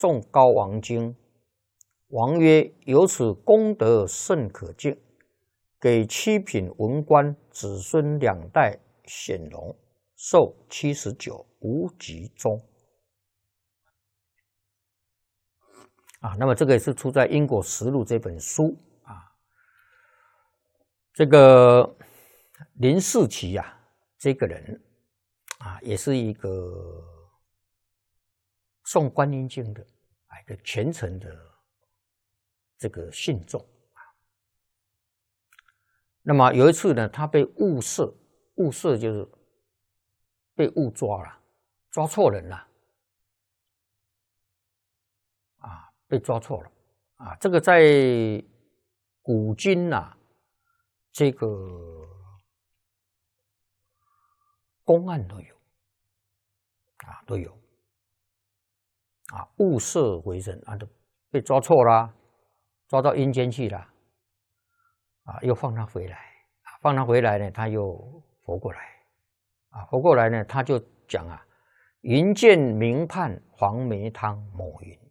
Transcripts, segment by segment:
众高王经。王曰：由此功德甚可敬，给七品文官子孙2代显荣，寿79，无疾终。那么这个也是出在《因果实录》这本书啊。这个林世奇这个人也是一个诵观音经的一个虔诚的这个信众那么有一次呢，他被误射，误射就是被误抓了，抓错人了被抓错了这个在古今这个公案都有都有误射为人都被抓错了，抓到阴间去了又放他回来放他回来呢，他又活过来活过来呢，他就讲云见明判黄梅汤某云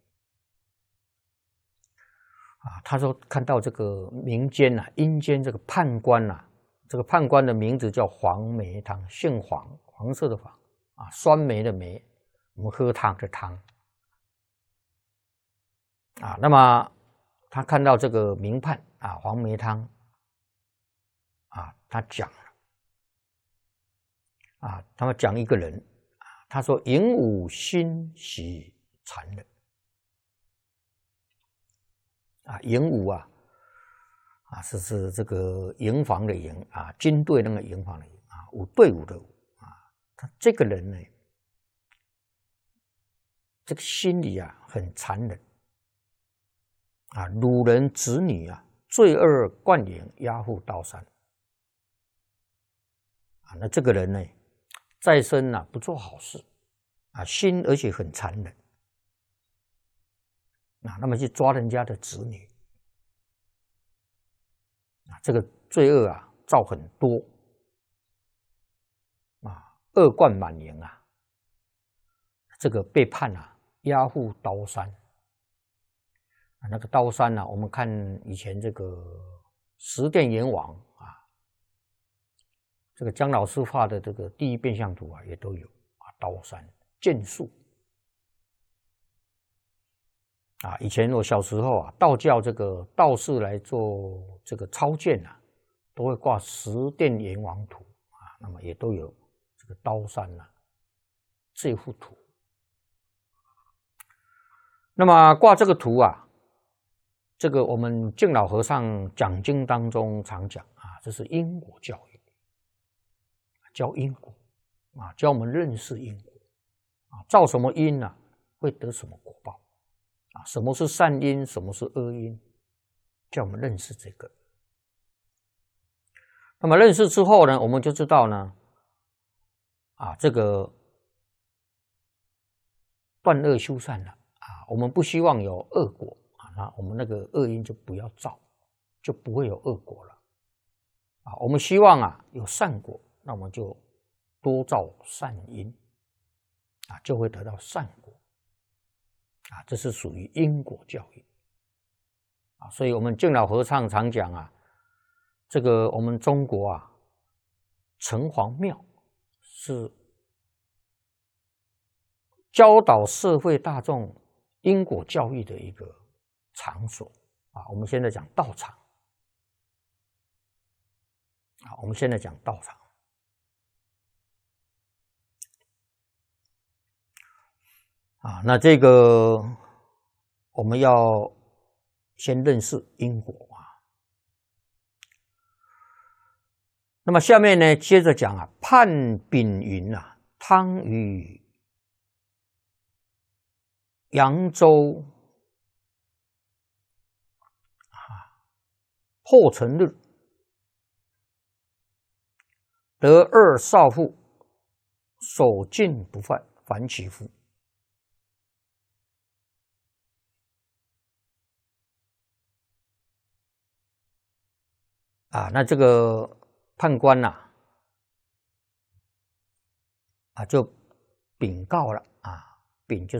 他说看到这个民间阴间这个判官这个判官的名字叫黄梅汤，姓黄，黄色的黄酸梅的梅，我们喝汤的汤那么他看到这个明判黄梅汤他讲了他们讲一个人他说寅午心喜残忍营伍是这个营房的营军队那个营房的营伍队伍的伍他这个人呢，这个心里很残忍掳人子女罪恶贯盈，押赴刀山那这个人呢，在生不做好事心而且很残忍那么去抓人家的子女这个罪恶造很多恶贯满盈这个被判押赴刀山那个刀山我们看以前这个十殿阎王这个姜老师画的这个第一变相图也都有刀山剑树以前我小时候道教这个道士来做这个超荐都会挂十殿阎王图那么也都有这个刀山这幅图。那么挂这个图这个我们敬老和尚讲经当中常讲这是因果教育，教因果教我们认识因果造什么因会得什么果报什么是善因，什么是恶因，叫我们认识这个。那么认识之后呢，我们就知道呢这个断恶修善了我们不希望有恶果那我们那个恶因就不要造，就不会有恶果了我们希望有善果，那我们就多造善因就会得到善果这是属于因果教育所以我们敬老和尚常讲这个我们中国城隍庙是教导社会大众因果教育的一个场所我们现在讲道场我们现在讲道场那这个我们要先认识因果那么下面呢，接着讲判丙云汤于扬州破城日，得2少妇，守禁不犯，凡其夫。那这个判官就禀告了丙就